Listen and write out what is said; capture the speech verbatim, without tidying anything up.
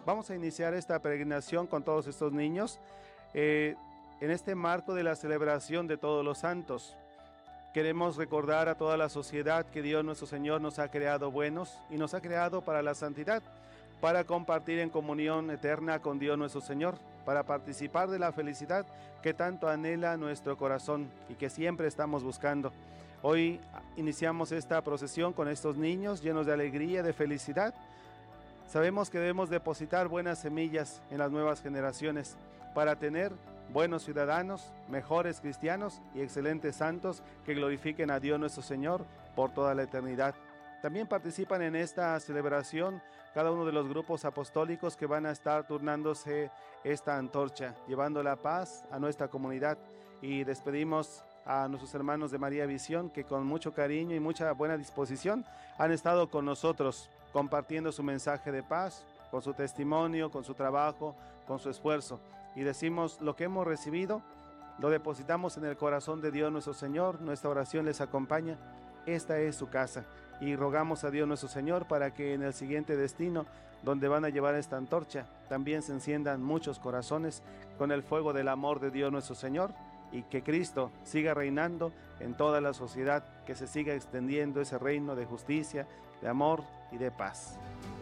vamos a iniciar esta peregrinación con todos estos niños eh, en este marco de la celebración de todos los santos. Queremos recordar a toda la sociedad que Dios nuestro Señor nos ha creado buenos y nos ha creado para la santidad, para compartir en comunión eterna con Dios nuestro Señor, para participar de la felicidad que tanto anhela nuestro corazón y que siempre estamos buscando. Hoy iniciamos esta procesión con estos niños llenos de alegría, de felicidad. Sabemos que debemos depositar buenas semillas en las nuevas generaciones para tener buenos ciudadanos, mejores cristianos y excelentes santos que glorifiquen a Dios nuestro Señor por toda la eternidad. También participan en esta celebración cada uno de los grupos apostólicos que van a estar turnándose esta antorcha, llevando la paz a nuestra comunidad. Y despedimos a nuestros hermanos de María Visión que con mucho cariño y mucha buena disposición han estado con nosotros compartiendo su mensaje de paz, con su testimonio, con su trabajo, con su esfuerzo. Y decimos, lo que hemos recibido, lo depositamos en el corazón de Dios nuestro Señor, nuestra oración les acompaña, esta es su casa. Y rogamos a Dios nuestro Señor para que en el siguiente destino, donde van a llevar esta antorcha, también se enciendan muchos corazones con el fuego del amor de Dios nuestro Señor, y que Cristo siga reinando en toda la sociedad, que se siga extendiendo ese reino de justicia, de amor y de paz.